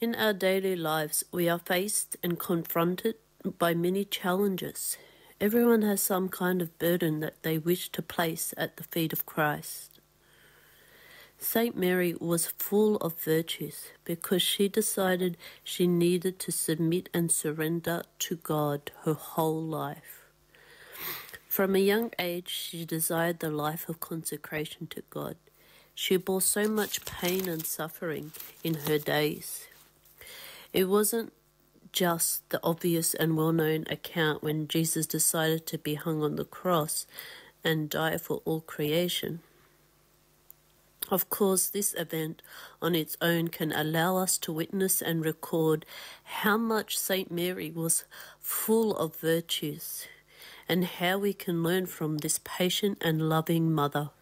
In our daily lives, we are faced and confronted by many challenges. Everyone has some kind of burden that they wish to place at the feet of Christ. Saint Mary was full of virtues because she decided she needed to submit and surrender to God her whole life. From a young age, she desired the life of consecration to God. She bore so much pain and suffering in her days. It wasn't just the obvious and well-known account when Jesus decided to be hung on the cross and die for all creation. Of course, this event on its own can allow us to witness and record how much Saint Mary was full of virtues and how we can learn from this patient and loving mother,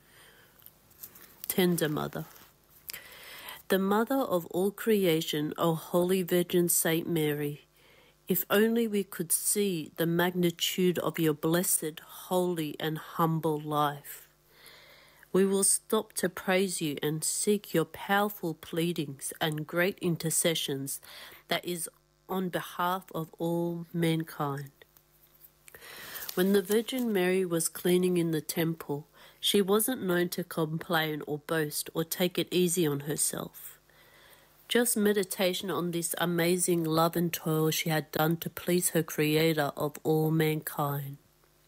tender mother. The mother of all creation, O Holy Virgin Saint Mary, if only we could see the magnitude of your blessed, holy and humble life. We will stop to praise you and seek your powerful pleadings and great intercessions that is on behalf of all mankind. When the Virgin Mary was cleaning in the temple, she wasn't known to complain or boast or take it easy on herself. Just meditation on this amazing love and toil she had done to please her Creator of all mankind.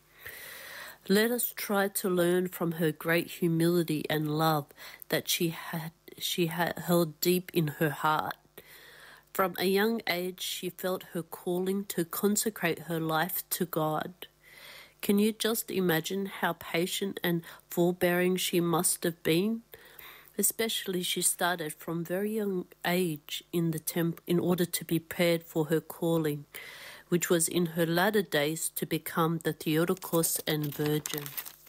Let us try to learn from her great humility and love that she had held deep in her heart. From a young age, she felt her calling to consecrate her life to God. Can you just imagine how patient and forbearing she must have been? Especially she started from very young age in the temple in order to be prepared for her calling, which was in her latter days to become the Theotokos and Virgin.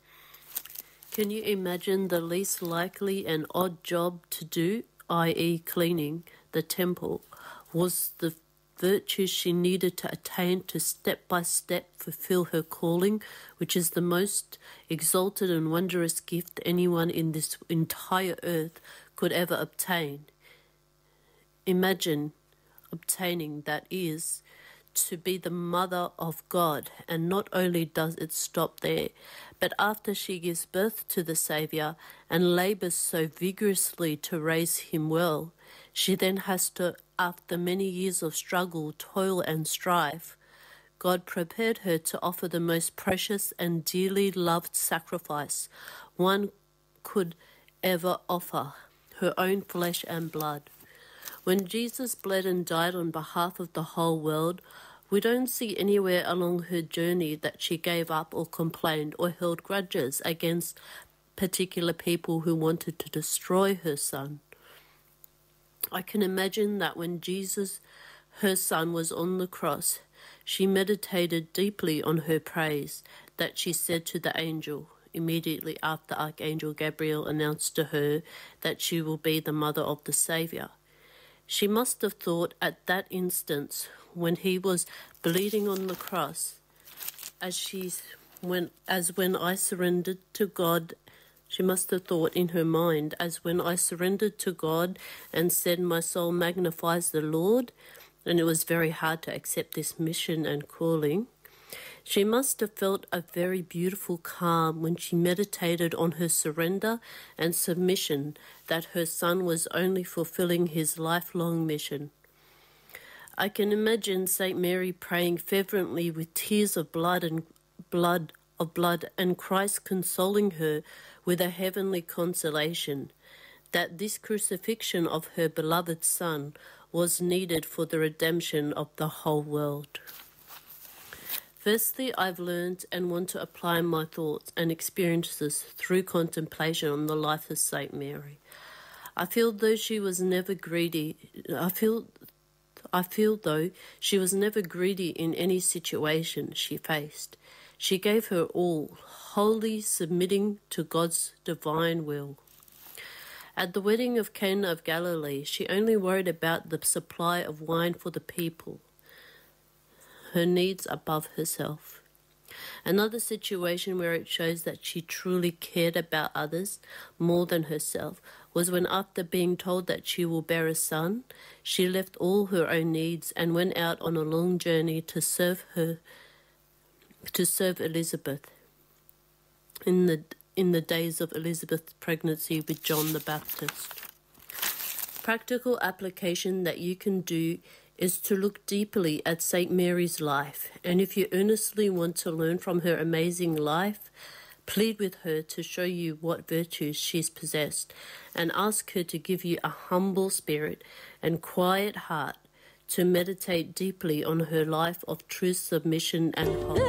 Can you imagine the least likely and odd job to do, i.e. cleaning the temple, was the virtues she needed to attain to step by step fulfill her calling, which is the most exalted and wondrous gift anyone in this entire earth could ever obtain. Imagine obtaining, that is, to be the mother of God, and not only does it stop there, but after she gives birth to the Saviour and labours so vigorously to raise him well, she then has to, after many years of struggle, toil and strife, God prepared her to offer the most precious and dearly loved sacrifice one could ever offer, her own flesh and blood. When Jesus bled and died on behalf of the whole world, we don't see anywhere along her journey that she gave up or complained or held grudges against particular people who wanted to destroy her son. I can imagine that when Jesus, her son, was on the cross, she meditated deeply on her praise that she said to the angel immediately after Archangel Gabriel announced to her that she will be the mother of the Saviour. She must have thought at that instant when he was bleeding on the cross, as when I surrendered to God. She must have thought in her mind, as when I surrendered to God and said, my soul magnifies the Lord, and it was very hard to accept this mission and calling. She must have felt a very beautiful calm when she meditated on her surrender and submission, that her son was only fulfilling his lifelong mission. I can imagine Saint Mary praying fervently with tears of blood and Christ consoling her with a heavenly consolation, that this crucifixion of her beloved Son was needed for the redemption of the whole world. Firstly, I've learned and want to apply my thoughts and experiences through contemplation on the life of Saint Mary. I feel though she was never greedy in any situation she faced. She gave her all, wholly submitting to God's divine will. At the wedding of Cana of Galilee, she only worried about the supply of wine for the people, her needs above herself. Another situation where it shows that she truly cared about others more than herself was when, after being told that she will bear a son, she left all her own needs and went out on a long journey to serve Elizabeth in the days of Elizabeth's pregnancy with John the Baptist. Practical application that you can do is to look deeply at St. Mary's life, and if you earnestly want to learn from her amazing life, plead with her to show you what virtues she's possessed, and ask her to give you a humble spirit and quiet heart to meditate deeply on her life of true submission and hope.